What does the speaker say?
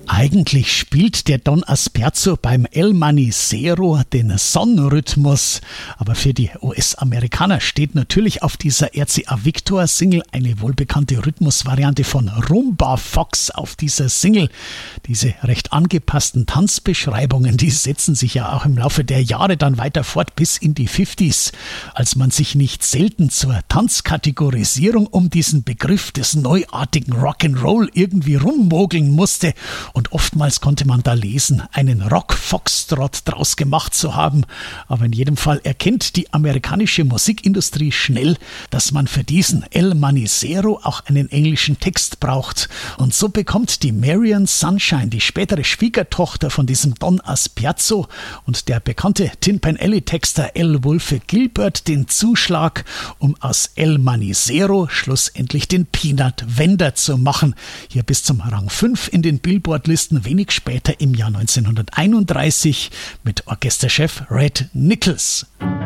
Eigentlich spielt der Don Asperzo beim El Manicero den Son-Rhythmus, aber für die US-Amerikaner steht natürlich auf dieser RCA Victor-Single eine wohlbekannte Rhythmusvariante von Rumba Fox auf dieser Single. Diese recht angepassten Tanzbeschreibungen, die setzen sich ja auch im Laufe der Jahre dann weiter fort bis in die 50s, als man sich nicht selten zur Tanzkategorisierung um diesen Begriff des neuartigen Rock'n'Roll irgendwie rummogeln musste. Und oftmals konnte man da lesen, einen Rock-Foxtrot draus gemacht zu haben. Aber in jedem Fall erkennt die amerikanische Musikindustrie schnell, dass man für diesen El Manicero auch einen englischen Text braucht. Und so bekommt die Marion Sunshine, die spätere Schwiegertochter von diesem Don Asperzo, und der bekannte Tin Pan Alley-Texter L. Wolfe Gilbert den Zuschlag, um aus El Manicero schlussendlich den Peanut Wender zu machen. Hier bis zum Rang 5 in den Billboard-Listen, wenig später im Jahr 1931 mit Orchesterchef Red Nichols.